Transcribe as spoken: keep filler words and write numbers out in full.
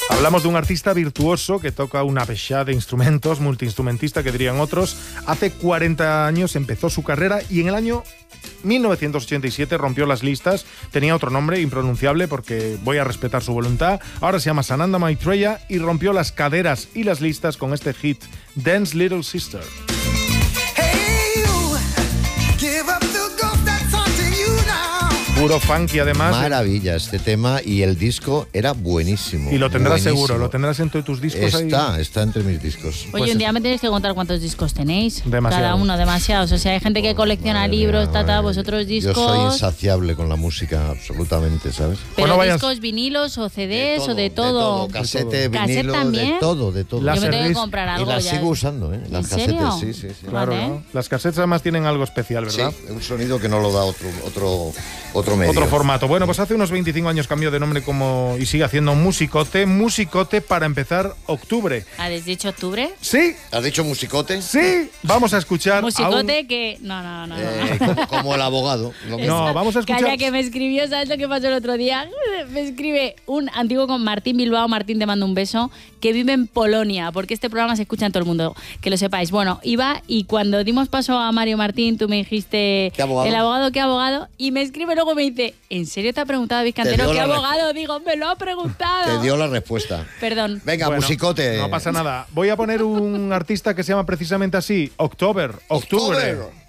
Hablamos de un artista virtuoso que toca una pechada de instrumentos, multiinstrumentista que dirían otros. Hace cuarenta años empezó su carrera y en el año mil novecientos ochenta y siete rompió las listas. Tenía otro nombre impronunciable porque voy a respetar su voluntad. Ahora se llama Sananda Maitreya y rompió las caderas y las listas con este hit, Dance Little Sister. Puro funky, además. Maravilla este tema, y el disco era buenísimo. Y lo tendrás buenísimo. seguro, lo tendrás entre tus discos. Está, ahí. está entre mis discos. Oye, Pues un día me tenéis que contar cuántos discos tenéis. Demasiados. Cada uno, demasiados. O sea, hay gente que colecciona Madre libros, mía, tata, madre vosotros mía. discos. Yo soy insaciable con la música, absolutamente, ¿sabes? Pero Bueno, vayas- discos, vinilos o C Ds De o de todo. Casete, ¿Cassette vinilo, también? de todo, de todo. Las Yo me tengo que Laserdisc. comprar Y algo las ya. sigo usando, ¿eh? Las ¿En serio? casetes, sí, sí, sí. Claro, Vale. ¿no? Las casetas además tienen algo especial, ¿verdad? Sí, un sonido que no lo da otro, otro, otro medio. Otro formato. Bueno, pues hace unos veinticinco años cambió de nombre como y sigue haciendo musicote. Musicote para empezar octubre. ¿Has dicho octubre? Sí, ¿Has dicho musicote? sí. Vamos a escuchar a un... Musicote que... No, no, no. no. Eh, como, como el abogado. Lo mismo. No, vamos a escuchar... Calla, que me escribió, ¿sabes lo que pasó el otro día? Me escribe un antiguo con Martín Bilbao. Martín, te mando un beso, que vive en Polonia, porque este programa se escucha en todo el mundo, que lo sepáis. Bueno, iba y cuando dimos paso a Mario Martín, tú me dijiste... ¿Qué abogado? El abogado, ¿qué abogado? Y me escribe luego y me dice, ¿en serio te ha preguntado David Cantero dio qué la abogado? Digo, me lo ha preguntado. Te dio la respuesta. Perdón. Venga, Bueno, musicote. No pasa nada. Voy a poner un artista que se llama precisamente así, October, octubre. October.